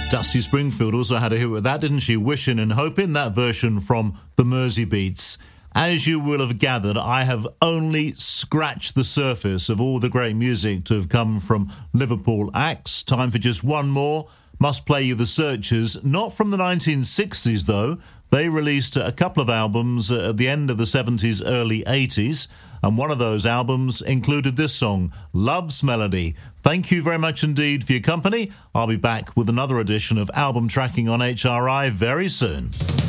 Dusty Springfield also had a hit with that, didn't she? Wishing and Hoping, that version from the Mersey Beats. As you will have gathered, I have only scratched the surface of all the great music to have come from Liverpool acts. Time for just one more. Must play you The Searchers, not from the 1960s though. They released a couple of albums at the end of the 70s, early 80s, and one of those albums included this song, Love's Melody. Thank you very much indeed for your company. I'll be back with another edition of Album Tracking on HRI very soon.